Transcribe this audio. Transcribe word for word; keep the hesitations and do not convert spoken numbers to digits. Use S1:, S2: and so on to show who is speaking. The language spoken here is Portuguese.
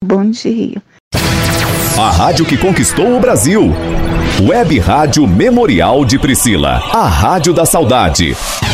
S1: Bom dia.
S2: A rádio que conquistou o Brasil. Web Rádio Memorial de Priscila. A Rádio da Saudade.